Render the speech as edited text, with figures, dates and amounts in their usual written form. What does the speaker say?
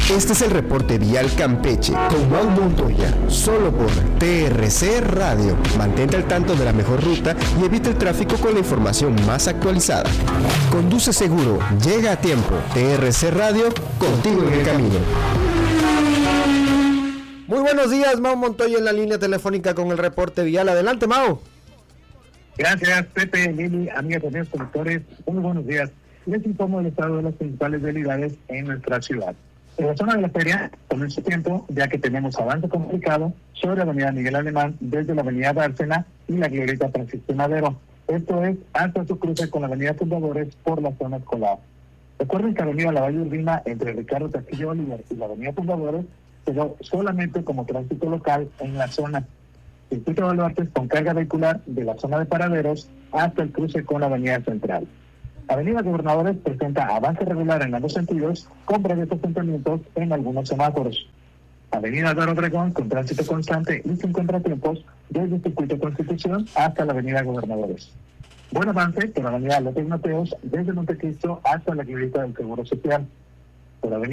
Este es el reporte vial Campeche con Mau Montoya, solo por TRC Radio. Mantente al tanto de la mejor ruta y evita el tráfico con la información más actualizada. Conduce seguro, llega a tiempo. TRC Radio, contigo en el camino. Muy buenos días, Mau Montoya en la línea telefónica con el reporte vial. Adelante, Mau. Gracias, Pepe, Lili, amigas y amigos conductores. Muy buenos días. Les informo el estado de las principales vialidades en nuestra ciudad. En la zona de la feria, con este tiempo, ya que tenemos avance complicado sobre la avenida Miguel Alemán, desde la avenida Bárcena y la glorieta Francisco Madero. Esto es hasta su cruce con la avenida Fundadores por la zona escolar. Recuerden que la avenida La Valle Urbina, entre Ricardo Castillo Oliver y la avenida Fundadores, quedó solamente como tránsito local en la zona. Circuito Baluartes con carga vehicular de la zona de paraderos hasta el cruce con la avenida Central. Avenida Gobernadores presenta avance regular en ambos sentidos, con breves asentamientos en algunos semáforos. Avenida Álvaro Obregón con tránsito constante y sin contratiempos desde el Circuito Constitución hasta la avenida Gobernadores. Buen avance por la avenida López Mateos desde Montecristo hasta la glorieta del Seguro Social. Por avenida